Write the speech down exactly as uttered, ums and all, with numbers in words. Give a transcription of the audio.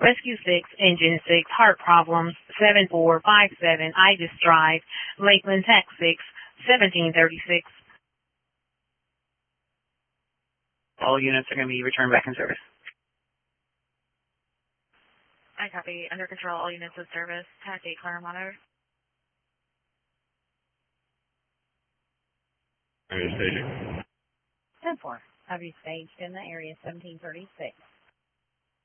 Rescue six, Engine six, heart problems, seven four five seven, Ibis Drive, Lakeland Tech six, seventeen thirty-six. All units are going to be returned back in service. I copy. Under control, all units in service. Tac eight, clear monitor. Area staging. ten four. Have you staged in the area seventeen thirty-six?